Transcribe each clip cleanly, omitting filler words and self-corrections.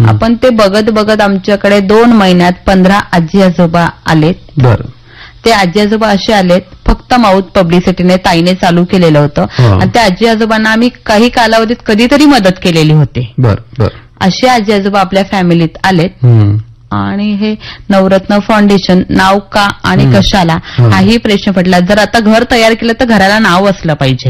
आपण ते बघत बघत आमच्याकडे 2 महिन्यात 15 आजी आजोबा आलेत. बरं. ते आजी आजोबा असे आलेत, फक्त माउथ पब्लिसिटीने ताईने चालू केलेलं होतं आणि त्या आजी आजोबांना आम्ही काही कालावधीत कधीतरी मदत केलेली होती. असे आजी आजोबा आपल्या फॅमिलीत आलेत. आणि हे नवरत्न फाउंडेशन नाव का आणि कशाला हाही प्रश्न पडला. जर आता घर तयार केलं तर घराला नाव असलं पाहिजे.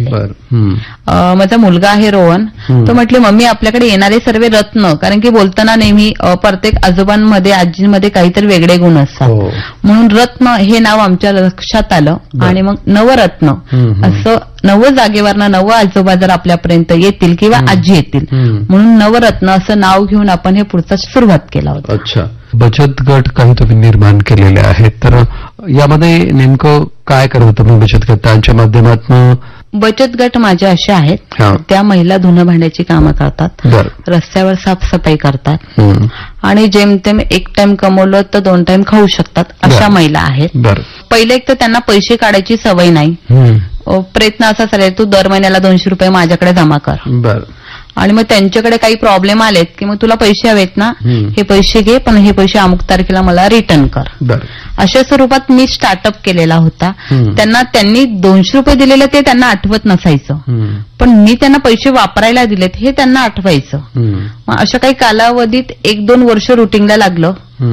माझा मुलगा आहे रोहन, तो म्हटले मम्मी आपल्याकडे येणारे सर्व रत्न, कारण की बोलताना नेहमी प्रत्येक आजोबांमध्ये आजींमध्ये काहीतरी वेगळे गुण असतात, म्हणून रत्न हे नाव आमच्या लक्षात आलं. आणि मग नवरत्न असं 9 जागेवरनं 9 आजोबा जर आपल्यापर्यंत येतील किंवा आजी येतील म्हणून नवरत्न असं नाव घेऊन आपण हे पुढचं सुरुवात केला होता. अच्छा. बचत गट काही तुम्ही निर्माण केलेले आहेत, तर यामध्ये नेमकं काय करत होतं तुम्ही बचत गटांच्या माध्यमातून? बचत गट माझे असे आहेत, त्या महिला धुणं भांड्याची कामं करतात, रस्त्यावर साफसफाई करतात आणि जेमतेम 1 टाइम कमवलं तर 2 टाइम खाऊ शकतात अशा महिला आहेत. पहिले एक तर त्यांना पैसे काढायची सवय नाही. प्रयत्न असा चालेल तू दर महिन्याला 200 रुपये माझ्याकडे जमा कर. आणि मग त्यांच्याकडे काही प्रॉब्लेम आलेत की मग तुला पैसे हवेत ना, हे पैसे घे पण हे पैसे अमुक तारखेला मला रिटर्न कर. अशा स्वरूपात मी स्टार्टअप केलेला होता. त्यांनी 200 रुपये दिलेले ते त्यांना आठवत नसायचं, पण मी त्यांना पैसे वापरायला दिलेत हे त्यांना आठवायचं. मग अशा काही कालावधीत 1-2 वर्ष रुटीनला लागलं.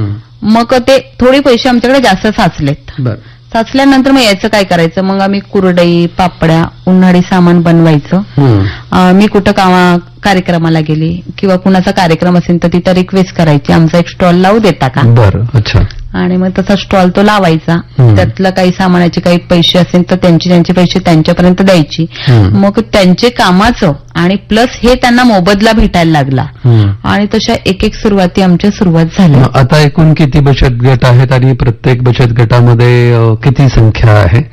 मग ते थोडे पैसे आमच्याकडे जास्त साचलेत. साचल्यानंतर मग याचं काय करायचं, मग आम्ही कुरडई पापड्या उन्हाळी सामान बनवायचं. मी कुठं कार्यक्रमाला गेली किंवा कुणाचा कार्यक्रम असेल तर तिथं रिक्वेस्ट करायची आमचा एक स्टॉल लावू देता का. अच्छा. आणि मग तसा स्टॉल तो लावायचा. त्यातलं काही सामानाचे काही पैसे असेल तर त्यांचे पैसे त्यांच्यापर्यंत द्यायची. मग त्यांचे कामाचं आणि प्लस हे त्यांना मोबदला भेटायला लागला आणि तशा एक सुरुवाती आमच्या सुरुवात झाली. आता एकूण किती बचत गट आहेत आणि प्रत्येक बचत गटामध्ये किती संख्या आहे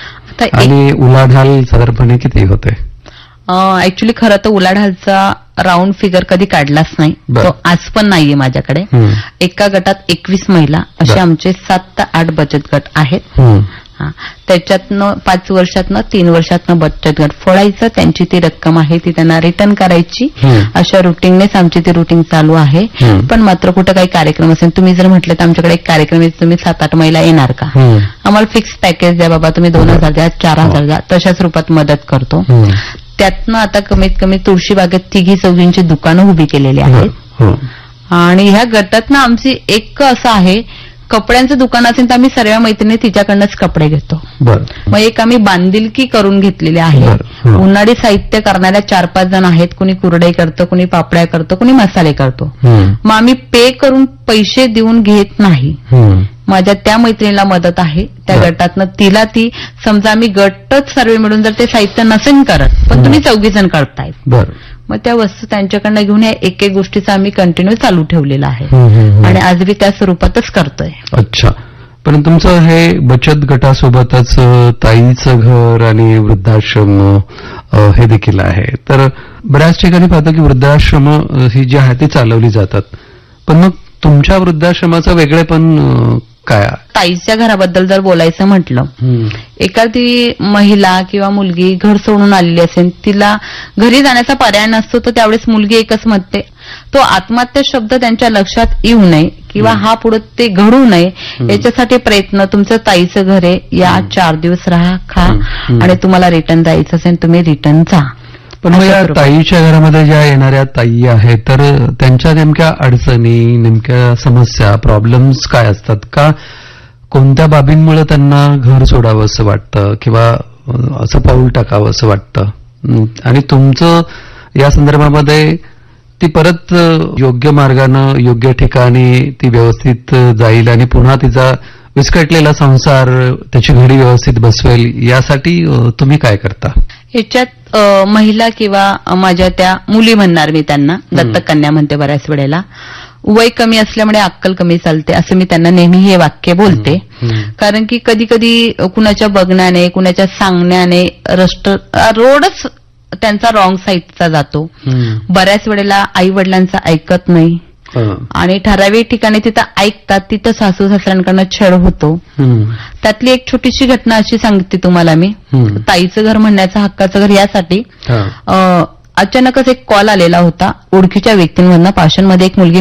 आणि उलाढाल साधारणपणे किती होते? ऍक्च्युली खरं तर उलाढालचा राऊंड फिगर कधी काढलाच नाही, तो आज पण नाहीये माझ्याकडे. एका गटात 21 महिला असे आमचे 7 ते 8 बचत गट आहेत. त्याच्यातनं 5 वर्षातनं 3 वर्षातनं बचत गट फोडायचं, त्यांची ती रक्कम आहे ती त्यांना रिटर्न करायची. अशा रुटीननेच आमची ती रुटीन चालू आहे. पण मात्र कुठं काही कार्यक्रम असेल, तुम्ही जर म्हटलं तर आमच्याकडे एक कार्यक्रम आहे, तुम्ही 7-8 महिला येणार का, आम्हाला फिक्स पॅकेज द्या बाबा, तुम्ही 2000 द्या 4000 द्या, तशाच रूपात मदत करतो. त्यातनं आता कमीत कमी तुळशीबागेत 3-4 दुकानं उभी केलेली आहेत. आणि ह्या गटातनं आमची एक असं आहे, कपड्यांचं दुकान असेल तर आम्ही सर्व मैत्रिणी तिच्याकडनंच कपडे घेतो. मग एक आम्ही बांधिलकी करून घेतलेली आहे. उन्हाळी साहित्य करणाऱ्या 4-5 जण आहेत. कुणी कुरडई करतं, कुणी पापड्या करतं, कुणी मसाले करतो. मग आम्ही पे करून पैसे देऊन घेत नाही. माझ्या त्या मैत्रिणीला मदत आहे त्या गटातनं, तिला ती समजा आम्ही गटच सर्व मिळून जर ते साहित्य नसेल करत पण तुम्ही 4 जण करतायत, मग त्या वस्तू त्यांच्याकडनं घेऊन या एक गोष्टीचा आम्ही कंटिन्यू चालू ठेवलेला आहे आणि आज बी त्या स्वरूपातच करतोय. अच्छा. पण तुमचं हे बचत गटासोबतच ताईचं घर आणि वृद्धाश्रम हे देखील आहे, तर बऱ्याच ठिकाणी पाहतो की वृद्धाश्रम ही जी आहे ती चालवली जातात, पण मग तुमच्या वृद्धाश्रमाचं वेगळेपण काय? ताईच्या घराबद्दल जर बोलायचं म्हटलं, एखादी महिला किंवा मुलगी घर सोडून आलेली असेल, तिला घरी जाण्याचा पर्याय नसतो, तर त्यावेळेस मुलगी एकच म्हणते, तो आत्महत्या शब्द त्यांच्या लक्षात येऊ नये किंवा हा पुढे ते घडू नये याच्यासाठी प्रयत्न. तुमचं ताईचं घर आहे, या 4 दिवस राहा, खा आणि तुम्हाला रिटर्न जायचं असेल तुम्ही रिटर्न जा. पण या ताईच्या घरामध्ये ज्या येणाऱ्या ताई आहेत तर त्यांच्या नेमक्या अडचणी, नेमक्या समस्या, प्रॉब्लेम्स काय असतात? का कोणत्या बाबींमुळे त्यांना घर सोडावं असं वाटतं किंवा असं पाऊल टाकावं असं वाटतं? आणि तुमचं या संदर्भामध्ये ती परत योग्य मार्गानं योग्य ठिकाणी ती व्यवस्थित जाईल आणि पुन्हा तिचा विस्कटलेला संसार त्याची घडी व्यवस्थित बसवेल यासाठी तुम्ही काय करता? ह्याच्यात महिला किंवा माझ्या त्या मुली म्हणणार मी त्यांना, दत्तक कन्या म्हणते बऱ्याच वेळेला, वय कमी असल्यामुळे अक्कल कमी चालते असं मी त्यांना नेहमी हे वाक्य बोलते. कारण की कधी कधी कुणाच्या बघण्याने कुणाच्या सांगण्याने रोडच त्यांचा रॉंग साईडचा जातो. बऱ्याच वेळेला आई वडिलांचं ऐकत नाही आणि ठराविक ठिकाणी तिथं ऐकतात, तिथं सासू सासऱ्यांकडनं छळ होतो. त्यातली एक छोटीशी घटना अशी सांगते तुम्हाला मी. ताईचं घर म्हणण्याचं हक्काचं घर यासाठी अचानकच एक कॉल आलेला होता ओळखीच्या व्यक्तींमधनं. पाषाणमध्ये एक मुलगी